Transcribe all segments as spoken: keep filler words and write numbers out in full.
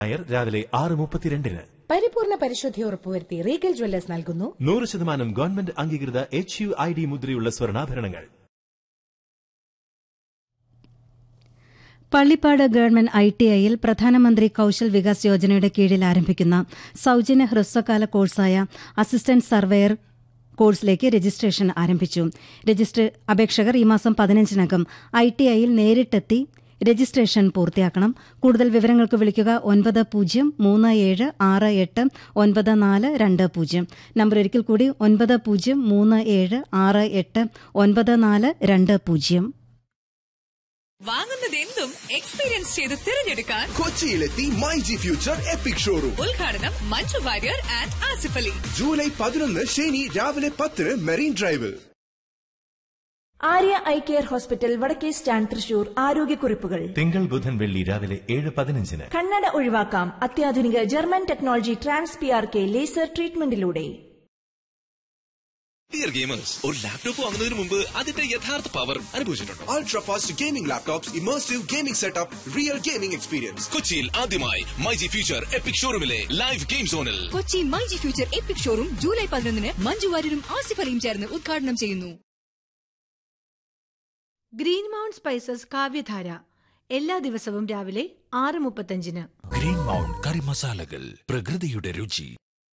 നായർ രാവിലെ ആറ് മുപ്പത്തിരണ്ടിന്. പരിപൂർണ പരിശുദ്ധി ഉറപ്പുവരുത്തി റീഗൽ ജ്വല്ലേഴ്സ് നൽകുന്നു നൂറ് ശതമാനം ഗവൺമെന്റ് അംഗീകൃത എച്ച് യു ഐ ഡി മുദ്രയുള്ള സ്വർണ്ണാഭരണങ്ങൾ. പള്ളിപ്പാട് ഗവൺമെന്റ് ഐ ടി ഐയിൽ പ്രധാനമന്ത്രി കൌശൽ വികാസ് യോജനയുടെ കീഴിൽ ആരംഭിക്കുന്ന സൌജന്യ ഹ്രസ്വകാല കോഴ്സായ അസിസ്റ്റന്റ് സർവേയർ കോഴ്സിലേക്ക് രജിസ്ട്രേഷൻ ആരംഭിച്ചു. രജിസ്റ്റർ അപേക്ഷകർ ഈ മാസം പതിനഞ്ചിനകം ഐ ടി ഐയിൽ നേരിട്ടെത്തി രജിസ്ട്രേഷൻ പൂർത്തിയാക്കണം. കൂടുതൽ വിവരങ്ങൾക്ക് വിളിക്കുക ഒൻപത് പൂജ്യം മൂന്ന് ഏഴ് ആറ് എട്ട് ഒൻപത് നാല് രണ്ട് പൂജ്യം. നമ്പർ ഒരിക്കൽ കൂടി ഒൻപത് പൂജ്യം മൂന്ന് ഏഴ് ആറ് എട്ട് ഒൻപത് നാല് രണ്ട് പൂജ്യം. വാങ്ങുന്നതെന്തും എക്സ്പീരിയൻസ് ചെയ്ത് തിരഞ്ഞെടുക്കാൻ കൊച്ചിയിലെത്തി my G future EPIC showroom. ഉദ്ഘാടനം മഞ്ജു വാര്യർ ആൻഡ് ആസിഫ് അലി. ജൂലൈ പതിനൊന്ന് ശനി രാവിലെ പത്തിന് marine drive. Arya eye care hospital വടക്കേ സ്റ്റാൻഡ് തൃശൂർ. ആരോഗ്യക്കുറിപ്പുകൾ തിങ്കൾ ബുധൻ വെള്ളി രാവിലെ ഏഴ് പതിനഞ്ചിന്. കണ്ണട ഒഴിവാക്കാം അത്യാധുനിക German technology trans P R K laser ട്രീറ്റ്മെന്റിലൂടെ. Dear gamers, ഒരു ലാപ്ടോപ്പ് വാങ്ങുന്നതിന് മുമ്പ് അതിന്റെ യഥാർത്ഥ power അനുഭവിച്ചിട്ടുണ്ടോ? Ultra fast gaming laptops, immersive gaming setup, real gaming experience. കൊച്ചിയിൽ ആദ്യമായി my G future EPIC ഷോറൂമിലെ live game സോണിൽ. Kochi my G future EPIC showroom July പതിനൊന്നിന് മഞ്ജു വാര്യരും ആസിഫ് അലിയും ചേർന്ന് ഉദ്ഘാടനം ചെയ്യുന്നു. ഗ്രീൻ മൗണ്ട് സ്പൈസസ് കാവ്യധാര എല്ലാ ദിവസവും രാവിലെ ആറ് മുപ്പത്തഞ്ചിന്. ഗ്രീൻ മൗണ്ട് കറി മസാലകൾ, പ്രകൃതിയുടെ രുചി.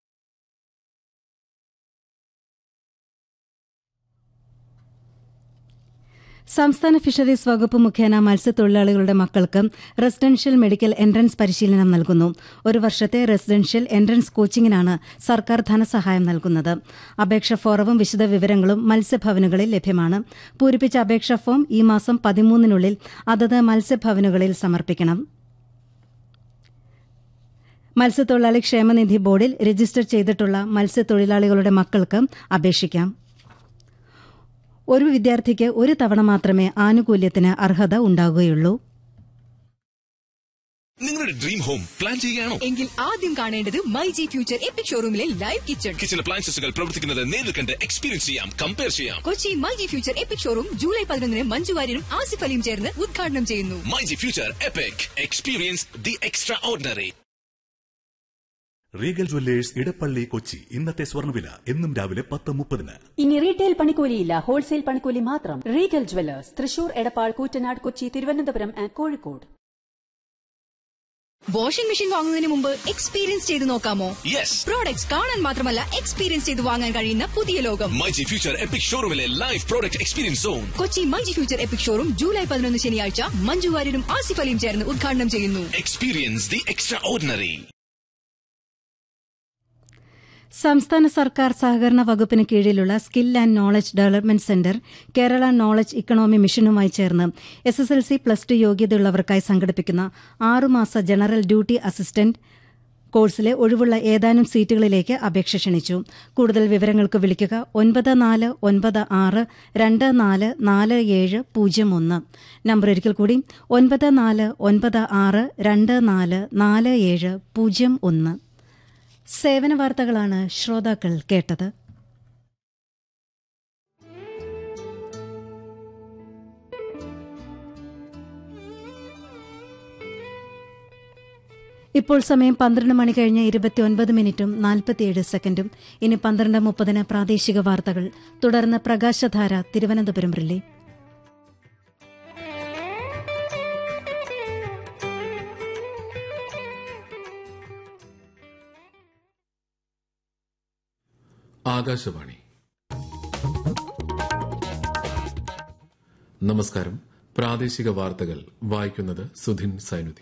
സംസ്ഥാന ഫിഷറീസ് വകുപ്പ് മുഖേന മത്സ്യത്തൊഴിലാളികളുടെ മക്കൾക്ക് റെസിഡൻഷ്യൽ മെഡിക്കൽ എൻട്രൻസ് പരിശീലനം നൽകുന്നു. ഒരു വർഷത്തെ റെസിഡൻഷ്യൽ എൻട്രൻസ് കോച്ചിങ്ങിനാണ് സർക്കാർ ധനസഹായം നൽകുന്നത്. അപേക്ഷാ ഫോറവും വിശദവിവരങ്ങളും മത്സ്യഭവനുകളിൽ ലഭ്യമാണ്. പൂരിപ്പിച്ച അപേക്ഷാ ഫോം ഈ മാസം പതിമൂന്നിനുള്ളിൽ അതത് മത്സ്യഭവനുകളിൽ സമർപ്പിക്കണം. മത്സ്യത്തൊഴിലാളി ക്ഷേമനിധി ബോർഡിൽ രജിസ്റ്റർ ചെയ്തിട്ടുള്ള മത്സ്യത്തൊഴിലാളികളുടെ മക്കൾക്ക് അപേക്ഷിക്കാം. ഒരു വിദ്യാർത്ഥിക്ക് ഒരു തവണ മാത്രമേ ആനുകൂല്യത്തിന് അർഹത ഉണ്ടാകുകയുള്ളൂ. നിങ്ങളുടെ ഡ്രീം ഹോം പ്ലാൻ ചെയ്യുകയാണോ? എങ്കിൽ ആദ്യം കാണേണ്ടത് my G future EPIC ഷോറൂമിലെ live kitchen. Kitchen അപ്ലയൻസസുകൾ പ്രവർത്തിക്കുന്നത് നേരിൽ കണ്ട് എക്സ്പീരിയൻസ് ചെയ്യാം, കമ്പയർ ചെയ്യാം. Kochi my G future EPIC showroom July പതിനൊന്നിന് മഞ്ജു വാര്യരും ആസിഫ് അലിയും ചേർന്ന് ഉദ്ഘാടനം ചെയ്യുന്നു. My G future EPIC, experience the extra ordinary. Regal Jewellers Edappally Kochi. ഇന്നത്തെ സ്വർണ്ണവില എന്നും രാവിലെ പത്ത് മുപ്പതിന്. ഇനി റീറ്റെയിൽ പണിക്കൂലിയില്ല, ഹോൾസെയിൽ പണിക്കൂലി മാത്രം. Regal Jewellers Thrissur, Edappal, Koottanad, Kochi, Thiruvananthapuram and Kozhikode. Washing machine വാങ്ങുന്നതിന് മുമ്പ് എക്സ്പീരിയൻസ് ചെയ്ത് നോക്കാമോ? യെസ്. പ്രോഡക്ട്സ് കാണാൻ മാത്രമല്ല എക്സ്പീരിയൻസ് ചെയ്ത് വാങ്ങാൻ കഴിയുന്ന പുതിയ ലോകം my G future EPIC ഷോറൂമിലെ live product experience zone. Kochi my G future EPIC showroom July പതിനൊന്ന് ശനിയാഴ്ച മഞ്ജു വാര്യരും ആസിഫ് അലിയും ചേർന്ന് ഉദ്ഘാടനം ചെയ്യുന്നു. Experience the extra ordinary. സംസ്ഥാന സർക്കാർ സഹകരണ വകുപ്പിന് കീഴിലുള്ള skill and knowledge development centre Kerala knowledge economy മിഷനുമായി ചേർന്ന് S S L C plus two യോഗ്യതയുള്ളവർക്കായി സംഘടിപ്പിക്കുന്ന ആറുമാസ ജനറൽ ഡ്യൂട്ടി അസിസ്റ്റന്റ് കോഴ്സിലെ ഒഴിവുള്ള ഏതാനും സീറ്റുകളിലേക്ക് അപേക്ഷ ക്ഷണിച്ചു. കൂടുതൽ വിവരങ്ങൾക്ക് വിളിക്കുക ഒൻപത് നാല് ഒൻപത് ആറ് രണ്ട് നാല് നാല് ഏഴ് പൂജ്യം ഒന്ന്. നമ്പർ ഒരിക്കൽ കൂടി ഒൻപത് നാല് ഒൻപത് ആറ് രണ്ട് നാല് നാല് ഏഴ് പൂജ്യം ഒന്ന്. സേവന വാർത്തകളാണ് ശ്രോതാക്കൾ കേട്ടത്. ഇപ്പോൾ സമയം പന്ത്രണ്ട് മണി കഴിഞ്ഞ് ഇരുപത്തിയൊൻപത് മിനിറ്റും നാൽപ്പത്തിയേഴ് സെക്കൻഡും. ഇനി പന്ത്രണ്ട് മുപ്പതിന് പ്രാദേശിക വാർത്തകൾ, തുടർന്ന് പ്രകാശധാര തിരുവനന്തപുരം റിലേ. ആകാശവാണി. നമസ്കാരം. പ്രാദേശിക വാർത്തകൾ വായിക്കുന്നത് സുധിൻ സൈനുദ്ദീൻ.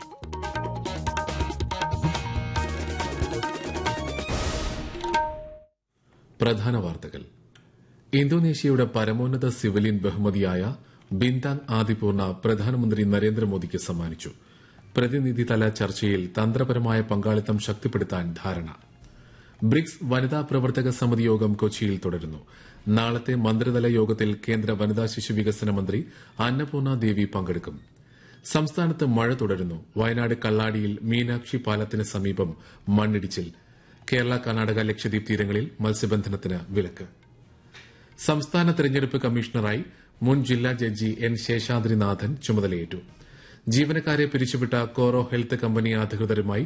പ്രധാന വാർത്തകൾ. ഇന്തോനേഷ്യയുടെ പരമോന്നത സിവിലിയൻ ബഹുമതിയായ ബിന്താങ് ആദിപൂർണ പ്രധാനമന്ത്രി നരേന്ദ്രമോദിക്ക് സമ്മാനിച്ചു. പ്രതിനിധിതല ചർച്ചയിൽ തന്ത്രപരമായ പങ്കാളിത്തം ശക്തിപ്പെടുത്താൻ ധാരണ. ബ്രിക്സ് വനിതാ പ്രവർത്തക സമിതി യോഗം കൊച്ചിയിൽ തുടരുന്നു. നാളത്തെ മന്ത്രിതല യോഗത്തിൽ കേന്ദ്ര വനിതാ ശിശു വികസന മന്ത്രി അന്നപൂർണ ദേവി പങ്കെടുക്കും. സംസ്ഥാനത്ത് മഴ തുടരുന്നു. വയനാട് കള്ളാടിയിൽ മീനാക്ഷി പാലത്തിന് സമീപം മണ്ണിടിച്ചിൽ. കേരള, കർണാടക, ലക്ഷദ്വീപ് തീരങ്ങളിൽ മത്സ്യബന്ധനത്തിന് വിലക്ക്. സംസ്ഥാന തെരഞ്ഞെടുപ്പ് കമ്മീഷണറായി മുൻ ജില്ലാ ജഡ്ജി എൻ ശേഷാദ്രിനാഥൻ ചുമതലയേറ്റു. ജീവനക്കാരെ പിരിച്ചുവിട്ട കോറോ ഹെൽത്ത് കമ്പനി അധികൃതരുമായി